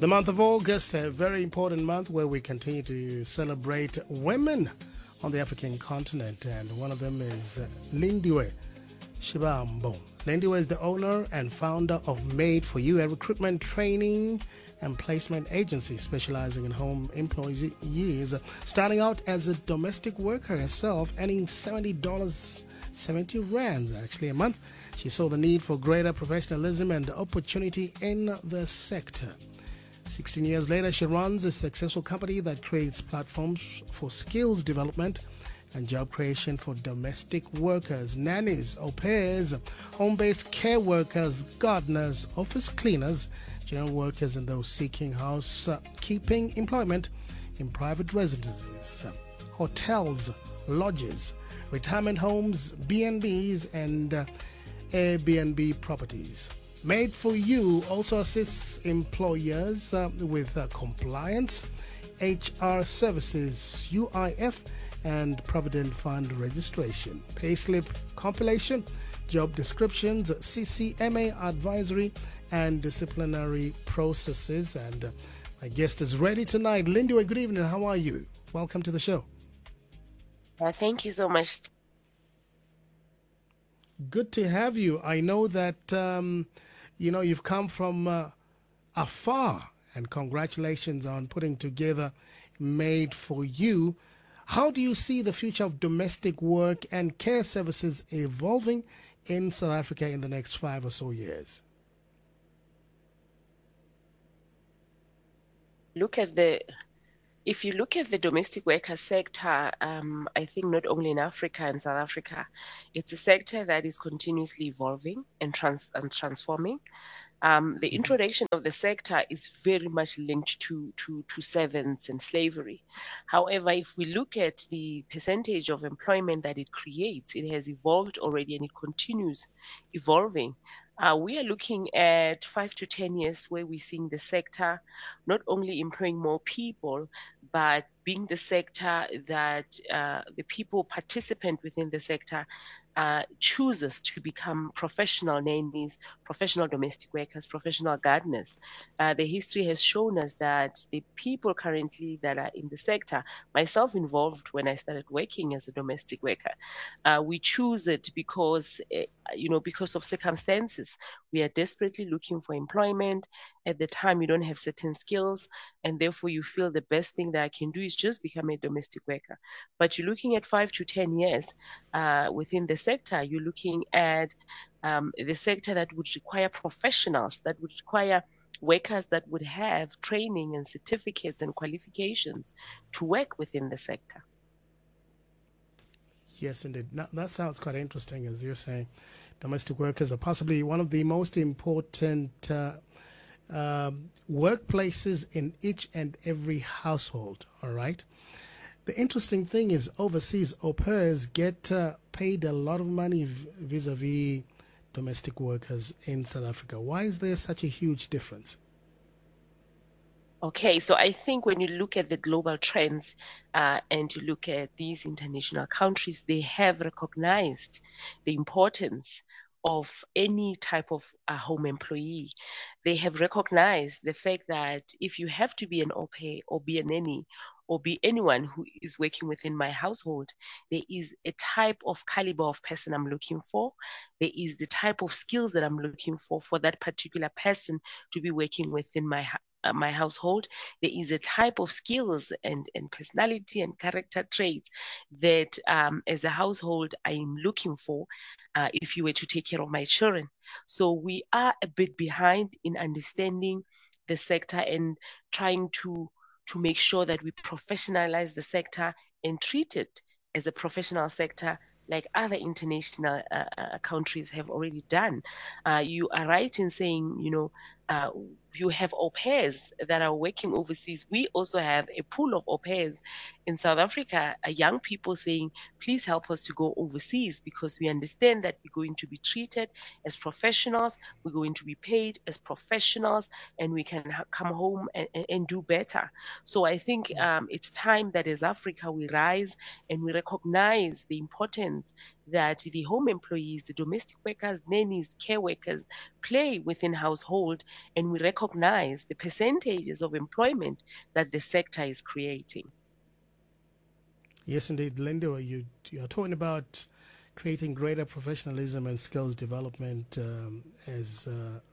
The month of August, a very important month where we continue to celebrate women on the African continent, and one of them is Lindiwe Shibambo. Lindiwe is the owner and founder of Made for You, a recruitment training and placement agency specializing in home employees, starting out as a domestic worker herself, earning $70 rands actually a month. She saw the need for greater professionalism and opportunity in the sector. 16 years later, she runs a successful company that creates platforms for skills development and job creation for domestic workers, nannies, au pairs, home-based care workers, gardeners, office cleaners, general workers, and those seeking housekeeping employment in private residences, hotels, lodges, retirement homes, B&Bs, and Airbnb properties. Made for You also assists employers with compliance, HR services, UIF, and Provident Fund registration, payslip compilation, job descriptions, CCMA advisory, and disciplinary processes. And my guest is ready tonight. Lindiwe, good evening. How are you? Welcome to the show. Thank you so much. Good to have you. I know that you've come from afar, and congratulations on putting together Made for You. How do you see the future of domestic work and care services evolving in South Africa in the next 5 or so years? If you look at the domestic worker sector, I think not only in Africa and South Africa, it's a sector that is continuously evolving and transforming. The introduction of the sector is very much linked to servants and slavery. However, if we look at the percentage of employment that it creates, it has evolved already and it continues evolving. We are looking at 5 to 10 years where we're seeing the sector not only employing more people, but being the sector that the people participant within the sector chooses to become professional nannies, professional domestic workers, professional gardeners. The history has shown us that the people currently that are in the sector, myself involved when I started working as a domestic worker, we choose it because of circumstances. We are desperately looking for employment. At the time, you don't have certain skills, and therefore you feel the best thing that I can do is just become a domestic worker. But you're looking at 5 to 10 years within the sector. You're looking at the sector that would require professionals, that would require workers that would have training and certificates and qualifications to work within the sector. Yes, indeed. Now, that sounds quite interesting, as you're saying. Domestic workers are possibly one of the most important workplaces in each and every household, all right? The interesting thing is overseas, au pairs get paid a lot of money vis-a-vis domestic workers in South Africa. Why is there such a huge difference? Okay, so I think when you look at the global trends and you look at these international countries, they have recognized the importance of any type of home employee. They have recognized the fact that if you have to be an au pair or be a nanny or be anyone who is working within my household, there is a type of caliber of person I'm looking for. There is the type of skills that I'm looking for that particular person to be working within my household. There is a type of skills and personality and character traits that as a household I am looking for if you were to take care of my children. So we are a bit behind in understanding the sector and trying to make sure that we professionalize the sector and treat it as a professional sector like other international countries have already done. You are right in saying, you have au pairs that are working overseas. We also have a pool of au pairs in South Africa, young people saying, please help us to go overseas because we understand that we're going to be treated as professionals, we're going to be paid as professionals, and we can come home and do better. So I think it's time that as Africa we rise and we recognize the importance that the home employees, the domestic workers, nannies, care workers play within household, and we recognize the percentages of employment that the sector is creating. Yes, indeed. Lindiwe, you are talking about creating greater professionalism and skills development as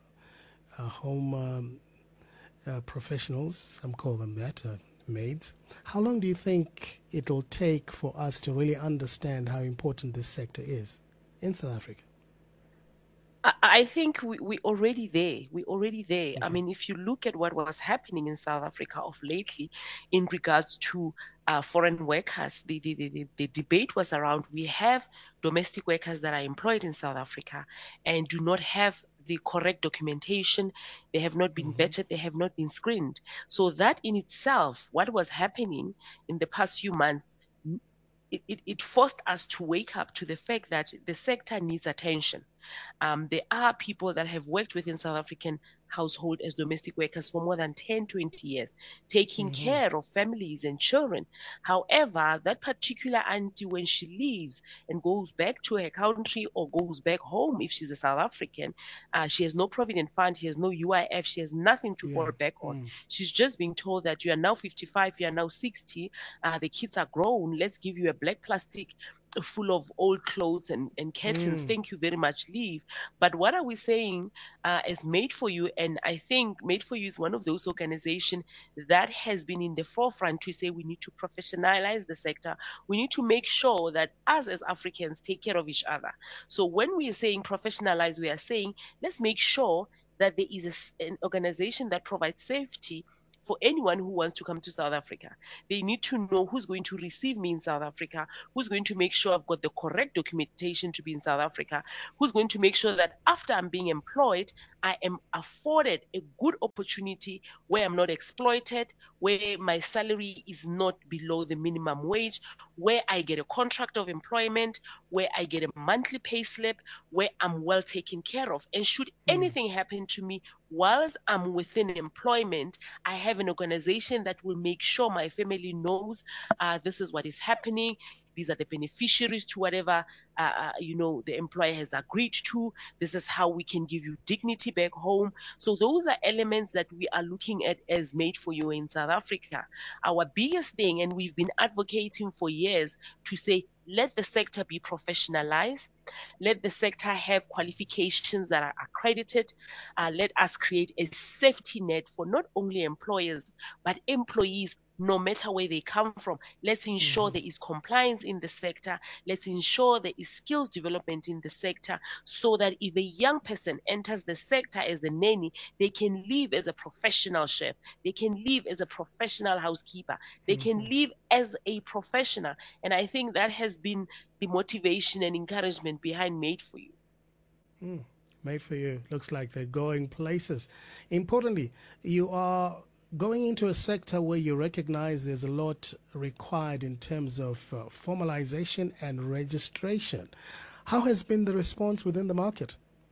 home professionals, some call them that, maids. How long do you think it will take for us to really understand how important this sector is in South Africa? I think we're already there. We're already there. Okay. I mean, if you look at what was happening in South Africa of lately in regards to foreign workers, the debate was around we have domestic workers that are employed in South Africa and do not have the correct documentation. They have not been vetted. They have not been screened. So that in itself, what was happening in the past few months, it forced us to wake up to the fact that the sector needs attention. There are people that have worked within South African household as domestic workers for more than 10, 20 years, taking care of families and children. However, that particular auntie, when she leaves and goes back to her country or goes back home, if she's a South African, she has no provident fund, she has no UIF, she has nothing to fall back on. She's just being told that you are now 55, you are now 60, the kids are grown, let's give you a black plastic full of old clothes and curtains. Thank you very much, leave. But what are we saying as Made for You? And I think Made for You is one of those organizations that has been in the forefront to say we need to professionalize the sector. We need to make sure that us as Africans take care of each other. So when we are saying professionalize, we are saying let's make sure that there is an organization that provides safety for anyone who wants to come to South Africa. They need to know who's going to receive me in South Africa, who's going to make sure I've got the correct documentation to be in South Africa, who's going to make sure that after I'm being employed, I am afforded a good opportunity where I'm not exploited, where my salary is not below the minimum wage, where I get a contract of employment, where I get a monthly pay slip, where I'm well taken care of. And should anything happen to me whilst I'm within employment, I have an organization that will make sure my family knows this is what is happening. These are the beneficiaries to whatever the employer has agreed to. This is how we can give you dignity back home. So those are elements that we are looking at as Made for You in South Africa. Our biggest thing, and we've been advocating for years to say, let the sector be professionalized. Let the sector have qualifications that are accredited. Let us create a safety net for not only employers, but employees, no matter where they come from. Let's ensure there is compliance in the sector. Let's ensure there is skills development in the sector so that if a young person enters the sector as a nanny, they can live as a professional chef. They can live as a professional housekeeper. They can live as a professional. And I think that has been the motivation and encouragement behind Made for You. Made for You looks like they're going places. Importantly, you are going into a sector where you recognize there's a lot required in terms of formalization and registration. How has been the response within the market?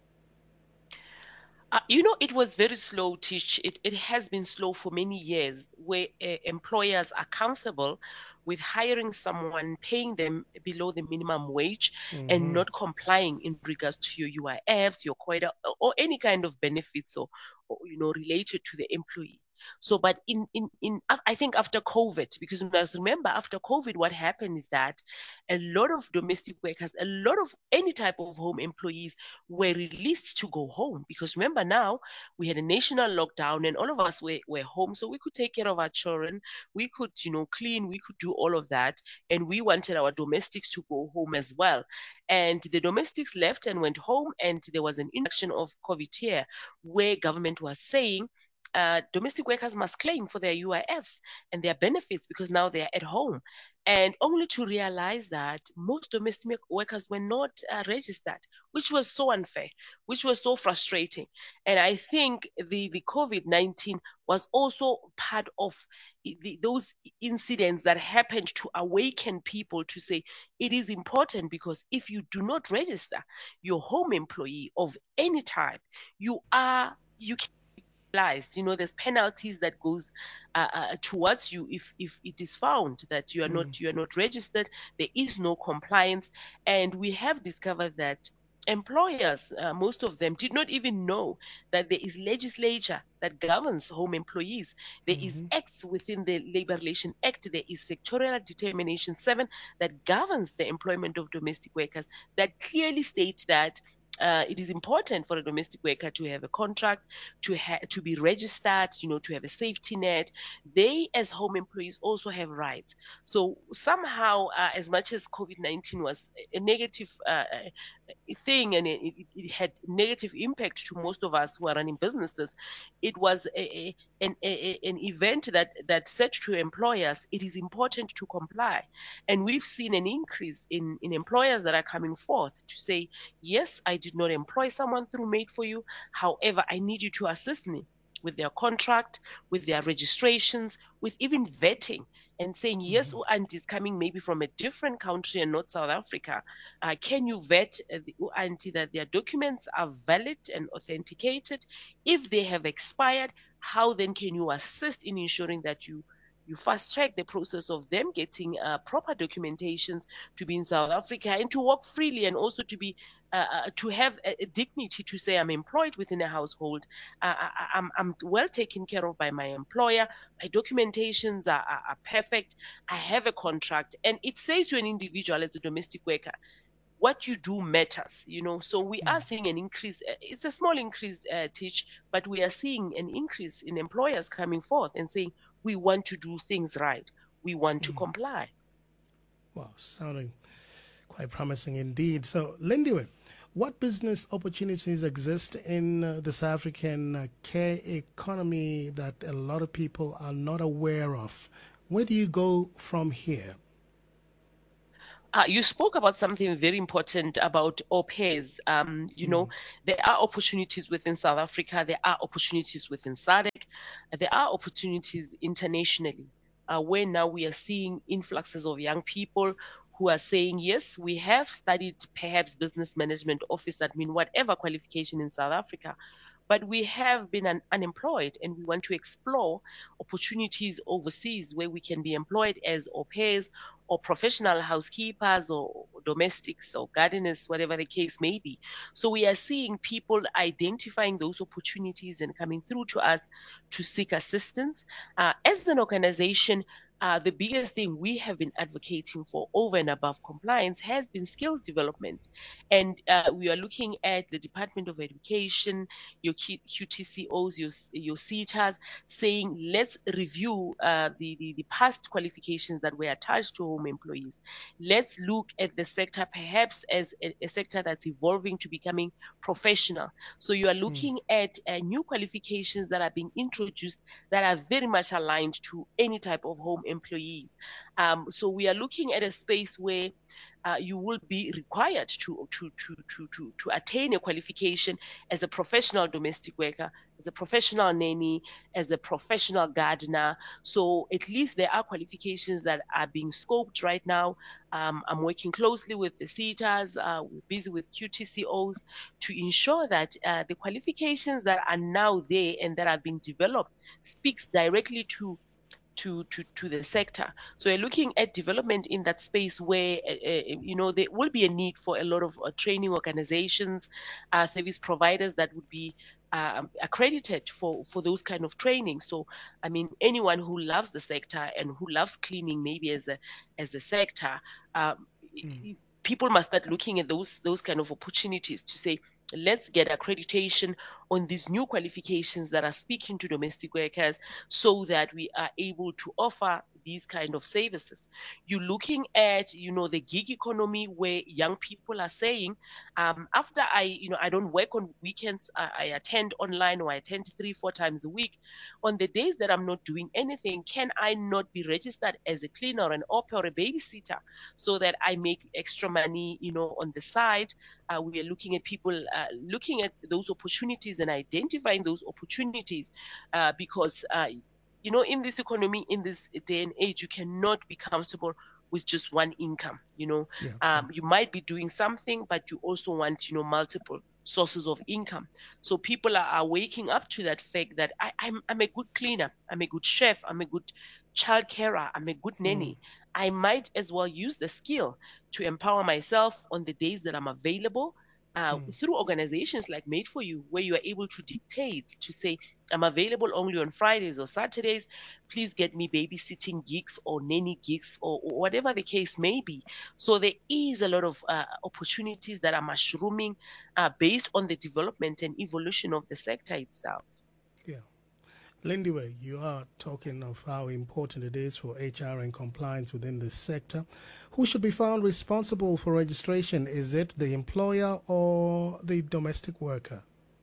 It was very slow, Tish. It has been slow for many years, where employers are comfortable with hiring someone, paying them below the minimum wage, and not complying in regards to your UIFs, your quota, or any kind of benefits or related to the employee. So, but I think after COVID, because you must remember, after COVID, what happened is that a lot of domestic workers, a lot of any type of home employees were released to go home. Because remember now, we had a national lockdown and all of us were home, so we could take care of our children. We could, clean, we could do all of that. And we wanted our domestics to go home as well. And the domestics left and went home, and there was an introduction of COVID here where government was saying, domestic workers must claim for their UIFs and their benefits because now they are at home. And only to realize that most domestic workers were not registered, which was so unfair, which was so frustrating. And I think the COVID-19 was also part of those incidents that happened to awaken people to say it is important, because if you do not register your home employee of any type, you can There's penalties that goes towards you if it is found that you are not registered. There is no compliance, and we have discovered that employers, most of them, did not even know that there is legislature that governs home employees. There is acts within the Labor Relations Act. There is Sectorial Determination 7 that governs the employment of domestic workers, that clearly state that it is important for a domestic worker to have a contract, to be registered, to have a safety net. They, as home employees, also have rights. So somehow, as much as COVID-19 was a negative thing, and it had negative impact to most of us who are running businesses, it was an event that said to employers, it is important to comply. And we've seen an increase in employers that are coming forth to say, yes, I did not employ someone through Made for You. However, I need you to assist me with their contract, with their registrations, with even vetting, and saying, yes, auntie is coming maybe from a different country and not South Africa. Can you vet the auntie that their documents are valid and authenticated? If they have expired, how then can you assist in ensuring that you fast track the process of them getting proper documentations to be in South Africa and to work freely, and also to be to have a dignity to say, I'm employed within a household, I'm well taken care of by my employer, my documentations are perfect, I have a contract. And it says to an individual as a domestic worker, what you do matters, So we are seeing an increase. It's a small increase, Teach, but we are seeing an increase in employers coming forth and saying, we want to do things right. We want to comply. Wow, sounding quite promising indeed. So, Lindiwe, what business opportunities exist in the South African care economy that a lot of people are not aware of? Where do you go from here? You spoke about something very important about au pairs. There are opportunities within South Africa. There are opportunities within SADC. There are opportunities internationally, where now we are seeing influxes of young people who are saying, yes, we have studied perhaps business management, office admin, whatever qualification in South Africa, but we have been unemployed, and we want to explore opportunities overseas where we can be employed as au pairs or professional housekeepers or domestics or gardeners, whatever the case may be. So we are seeing people identifying those opportunities and coming through to us to seek assistance. As an organization, the biggest thing we have been advocating for over and above compliance has been skills development. And we are looking at the Department of Education, your QTCOs, your SETAs, saying, let's review the past qualifications that were attached to home employees. Let's look at the sector perhaps as a sector that's evolving to becoming professional. So you are looking at new qualifications that are being introduced that are very much aligned to any type of home employees. So we are looking at a space where you will be required to attain a qualification as a professional domestic worker, as a professional nanny, as a professional gardener. So at least there are qualifications that are being scoped right now. I'm working closely with the SETAs, we're busy with QTCOs to ensure that the qualifications that are now there and that are being developed speaks directly to the sector. So we're looking at development in that space where, there will be a need for a lot of training organizations, service providers that would be accredited for those kind of training. So, I mean, anyone who loves the sector and who loves cleaning, maybe as a sector, people must start looking at those kind of opportunities to say, let's get accreditation on these new qualifications that are speaking to domestic workers so that we are able to offer these kind of services. You're looking at, the gig economy where young people are saying, after I don't work on weekends, I attend online or I attend 3-4 times a week. On the days that I'm not doing anything, can I not be registered as a cleaner, an au pair, or a babysitter so that I make extra money, on the side? We are looking at people looking at those opportunities and identifying those opportunities because in this economy, in this day and age, you cannot be comfortable with just one income. You might be doing something, but you also want, multiple. sources of income. So people are waking up to that fact that I'm a good cleaner, I'm a good chef, I'm a good child carer, I'm a good nanny. I might as well use the skill to empower myself on the days that I'm available, through organizations like Made for You, where you are able to dictate, to say, I'm available only on Fridays or Saturdays. Please get me babysitting gigs or nanny gigs or whatever the case may be. So there is a lot of opportunities that are mushrooming based on the development and evolution of the sector itself. Yeah. Lindiwe, you are talking of how important it is for HR and compliance within the sector. Who should be found responsible for registration? Is it the employer or the domestic worker?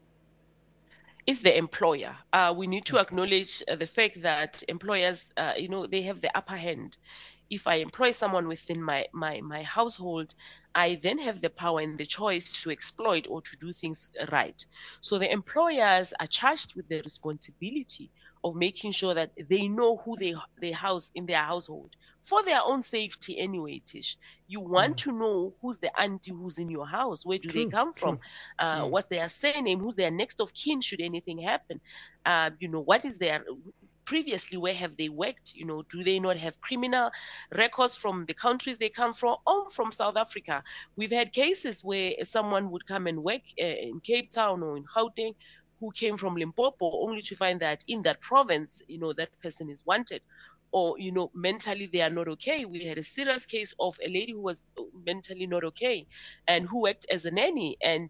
It's the employer. We need to acknowledge the fact that employers, they have the upper hand. If I employ someone within my household, I then have the power and the choice to exploit or to do things right. So the employers are charged with the responsibility of making sure that they know who they house in their household for their own safety anyway, Tish. You want to know who's the auntie who's in your house. Where do they come from? What's their surname? Who's their next of kin should anything happen? What is their previously, where have they worked? Do they not have criminal records from the countries they come from or from South Africa? We've had cases where someone would come and work in Cape Town or in Gauteng who came from Limpopo, only to find that in that province, that person is wanted. Or, mentally they are not okay. We had a serious case of a lady who was mentally not okay and who worked as a nanny, and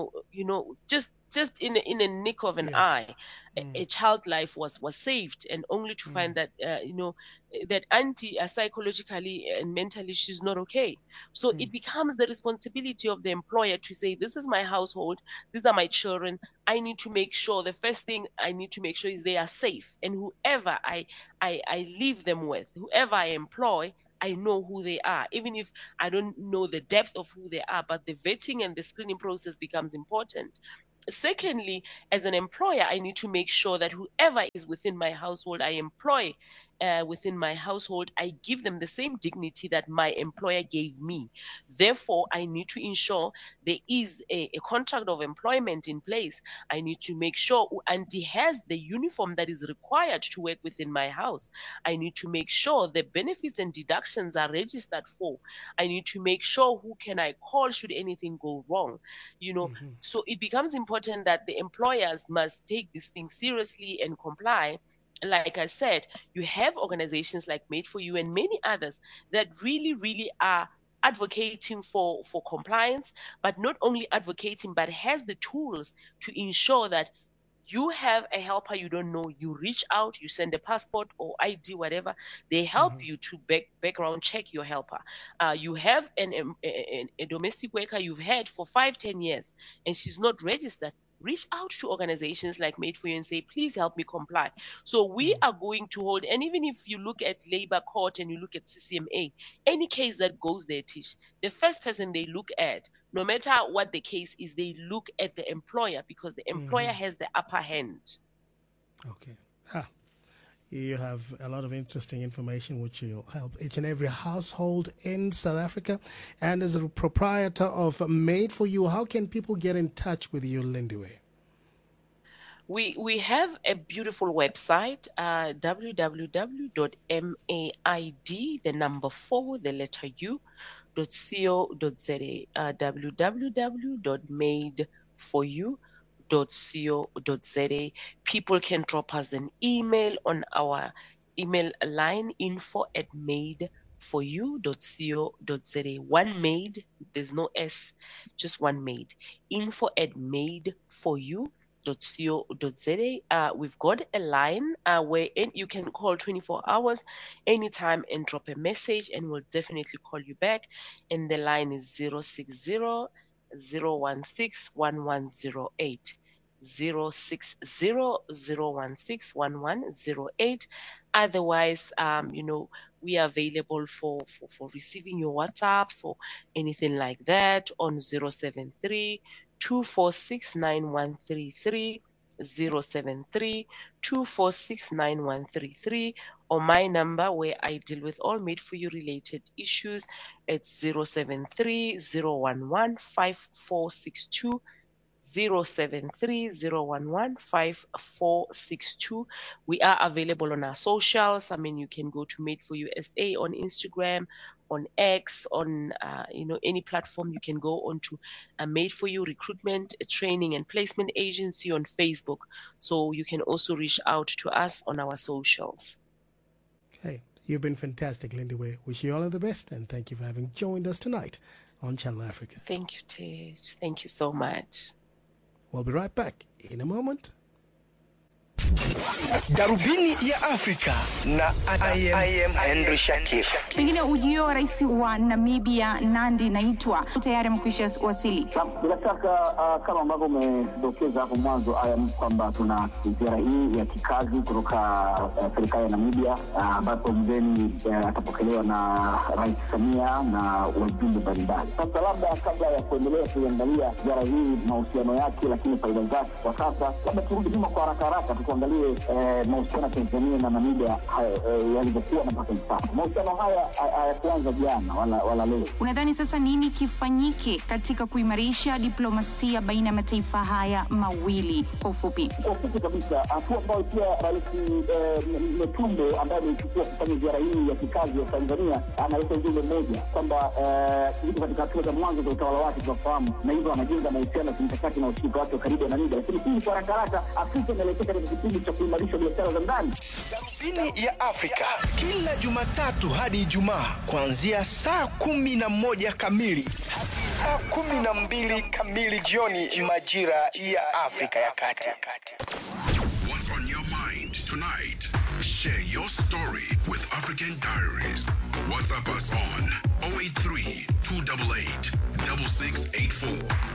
just in a nick of an eye, a child life was saved, and only to find that that auntie psychologically and mentally she's not okay. So it becomes the responsibility of the employer to say, this is my household, these are my children. I need to make sure, the first thing I need to make sure is they are safe, and whoever I leave them with, whoever I employ, I know who they are, even if I don't know the depth of who they are. But the vetting and the screening process becomes important. Secondly, as an employer, I need to make sure that whoever is within my household, I employ within my household, I give them the same dignity that my employer gave me. Therefore, I need to ensure there is a contract of employment in place. I need to make sure Auntie has the uniform that is required to work within my house. I need to make sure the benefits and deductions are registered for. I need to make sure who can I call should anything go wrong. So it becomes important that the employers must take these things seriously and comply. Like I said, you have organizations like Made for You and many others that really, really are advocating for compliance, but not only advocating, but has the tools to ensure that you have a helper you don't know, you reach out, you send a passport or ID, whatever, they help you to background check your helper. You have a domestic worker you've had for 5-10 years and she's not registered. Reach out to organizations like Made for You and say, please help me comply. So we are going to hold, and even if you look at labor court and you look at CCMA, any case that goes there, Tish, the first person they look at, no matter what the case is, they look at the employer, because the employer has the upper hand. Okay. You have a lot of interesting information which will help each and every household in South Africa. And as a proprietor of Made for You, how can people get in touch with you, Lindiwe? We have a beautiful website, www.maid, the number 4, the letter U, .co.za, www.madeforyou.co.za. People can drop us an email on our email line, info@madeforyou.co.za. One Made, there's no S, just one Made. info@madeforyou.co.za. We've got a line where you can call 24 hours anytime and drop a message, and we'll definitely call you back. And the line is 060 016 1108. 060 016 1108. Otherwise, we are available for receiving your WhatsApps or anything like that on 073 246 9133, 073 246 9133, or my number where I deal with all Made for You related issues. It's 073 011 5462, 073-011-5462. We are available on our socials. I mean, you can go to Made for USA on Instagram, on X, on any platform. You can go on to Made for You Recruitment, Training and Placement Agency on Facebook. So you can also reach out to us on our socials. Okay, you've been fantastic, Lindiwe. Wish you all the best, and thank you for having joined us tonight on Channel Africa. Thank you, Tej. Thank you so much. We'll be right back in a moment. Darubini ya Afrika na I am Henry Shakif. Pengine ujio wa rais wa Namibia Nandi Naitwa tayari mkwisha wasili. Bila shaka kama ambavyo umedokeza hapo mwanzo kwamba tuna ziara hii ya kikazi kutoka serikali ya Namibia ambapo mgeni atapokelewa na Rais Samia na wajumbe mbalimbali. Sasa labda kabla ya kuendelea kuangalia ziara hii mahusiano yake lakini faida zake kwa sasa, labda turudi nyuma kwa haraka tuangalie mahusiano ya Tanzania na Namibia yalivyokuwa na mpaka sasa. Mahusiano haya hayakuanza jana wala leo. Unadhani sasa nini kifanyike katika kuimarisha diplomasia baina ya mataifa haya mawili kwa ufupi? Kwa ufupi kabisa, hatua ambayo pia Rais Netumbo ambaye amechukua kufanya ziara hii ya kikazi ya Tanzania analeta ujumbe mmoja kwamba yuko katika hatua za mwanzo za utawala wake tunafahamu, na hivyo anajenga mahusiano ya kimkakati na ushirika wake karibu na Namibia. Lakini hii kwa haraka Afrika inaelekea katika kipindi cha kuimarisha biashara za ndani. Darubini ya Afrika kila Jumatatu hadi Ijumaa kuanzia saa 11 kamili hadi saa 12 kamili jioni majira ya Afrika ya Kati. What's on your mind tonight? Share your story with African Diaries. WhatsApp us on 083 288 6688.